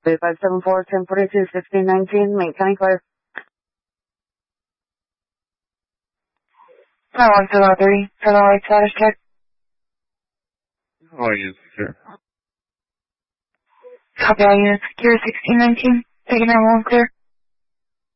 574-1042-1619, Main County Clear. I want to 3 for the light status check. Oh, yes, sir. Copy all units. Secure 1619. Taking our one clear.